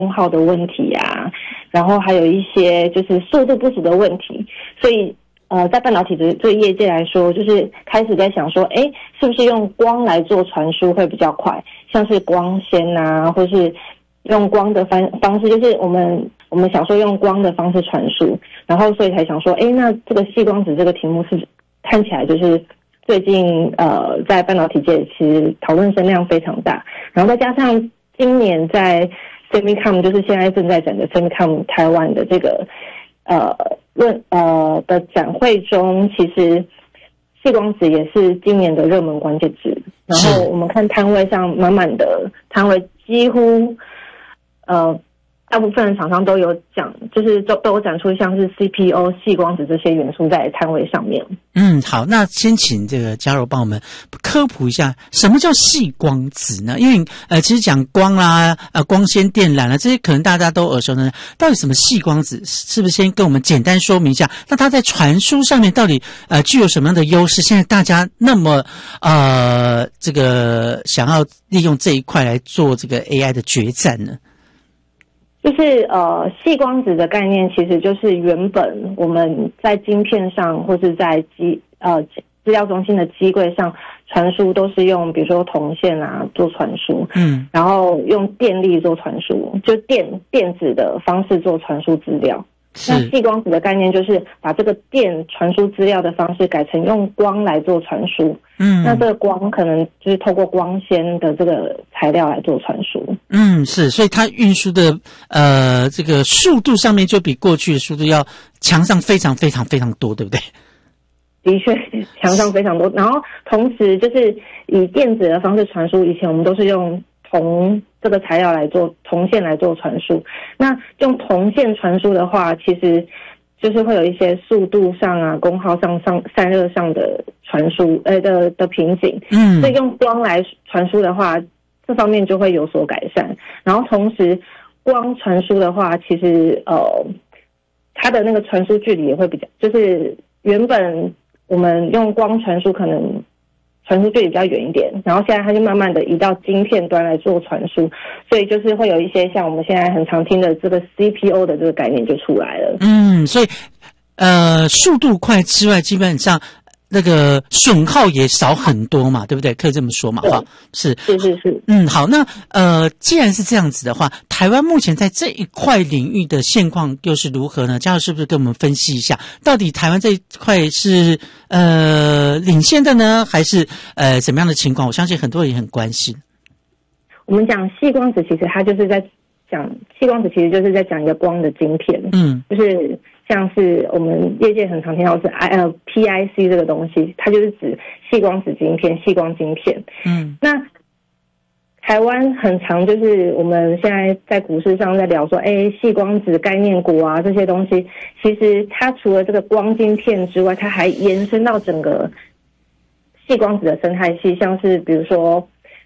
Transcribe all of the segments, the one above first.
功耗的问题啊，然后还有一些就是速度不足的问题，所以在半导体的这个业界来说，就是开始在想说，是不是用光来做传输会比较快，像是光纤啊，或是用光的方式，就是我们想说用光的方式传输，然后所以才想说，那这个细光子这个题目是看起来就是最近在半导体界其实讨论声量非常大，然后再加上今年在 SEMICON 就是现在正在展的 SEMICON 台湾的这个的展会中，其实细光子也是今年的热门关键字。然后我们看摊位上满满的摊位，几乎大部分的厂商都有讲，就是都有展出像是 CPO、细光子这些元素在摊位上面。 好，那先请这个嘉柔帮我们科普一下，什么叫细光子呢？因为其实讲光啦、光纤电缆啦，这些可能大家都耳熟能详。到底什么细光子？是不是先跟我们简单说明一下？那它在传输上面到底具有什么样的优势？现在大家那么这个想要利用这一块来做这个 AI 的决战呢？ 就是细光子的概念，其实就是原本我们在晶片上或是在资料中心的机柜上传输都是用比如说铜线啊做传输，然后用电力做传输，就电子的方式做传输资料。那细光子的概念就是把这个电传输资料的方式改成用光来做传输。那这个光可能就是透过光纤的这个材料来做传输。 是，所以它运输的这个速度上面就比过去的速度要强上非常非常非常多，对不对？ 的确强上非常多，然后同时就是以电子的方式传输，以前我们都是用铜这个材料来做铜线来做传输，那用铜线传输的话，其实就是会有一些速度上啊、功耗上、散热上的传输的瓶颈。所以用光来传输的话，这方面就会有所改善。然后同时光传输的话，其实它的那个传输距离也会比较，就是原本我们用光传输可能传输距离比较远一点，然后现在它就慢慢的移到晶片端来做传输，所以就是会有一些像我们现在很常听的这个 CPO 的这个概念就出来了。 所以速度快之外，基本上那个损耗也少很多嘛，对不对？可以这么说嘛？哈，是。好，那既然是这样子的话，台湾目前在这一块领域的现况又是如何呢？嘉柔是不是跟我们分析一下，到底台湾这一块是领先的呢，还是怎么样的情况？我相信很多人也很关心。 我们讲细光子，其实它就是在讲细光子，其实就是在讲一个光的晶片，就是像是我们业界很常听到是PIC 这个东西，它就是指细光子晶片、细光晶片。那台湾很常就是我们现在在股市上在聊说，细光子概念股啊这些东西，其实它除了这个光晶片之外，它还延伸到整个细光子的生态系，像是比如说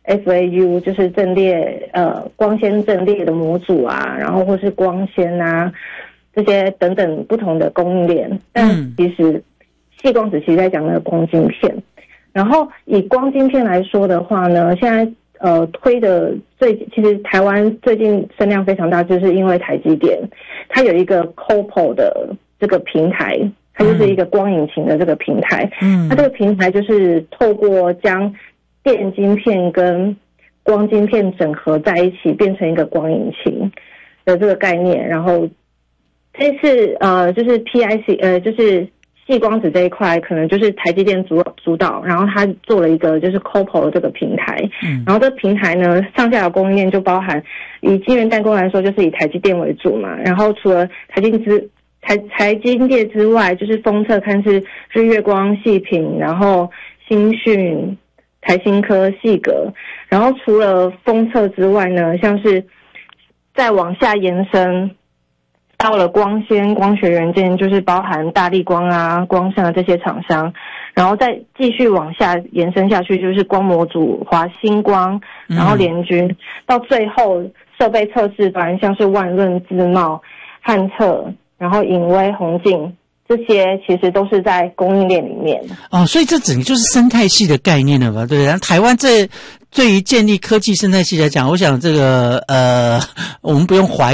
FAU 就是阵列光纤阵列的模组啊，然后或是光纤啊这些等等不同的供应链。但其实细光子其实在讲那个光晶片，然后以光晶片来说的话呢，现在推的其实台湾最近声量非常大，就是因为台积电它有一个 COPO 的这个平台，它就是一个光引擎的这个平台。它这个平台就是透过将电晶片跟光晶片整合在一起，变成一个光引擎的这个概念。然后这次就是 PIC 就是细光子这一块可能就是台积电主导，然后他做了一个就是 COPO 的这个平台。然后这个平台呢，上下游供应链就包含以晶圆代工来说，就是以台积电为主嘛。然后除了台积电之外，就是封测看是日月光、细品，然后新讯、台新科、细格。然后除了封测之外呢，像是再往下延伸到了光纤、光学元件，就是包含大立光啊、光盛啊这些厂商，然后再继续往下延伸下去，就是光模组、华星光，然后联军，到最后设备测试端，像是万润、自贸、汉测，然后颖威、宏进，这些其实都是在供应链里面。 所以这整个就是生态系的概念了吧，对不对？台湾这对于建立科技生态系来讲，我想这个我们不用怀疑。